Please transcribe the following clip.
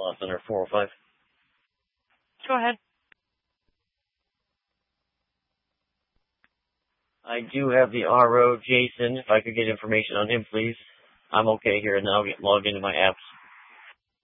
Center 405. Go ahead. I do have the RO, Jason. If I could get information on him, please. I'm okay here, and then I'll get logged into my apps.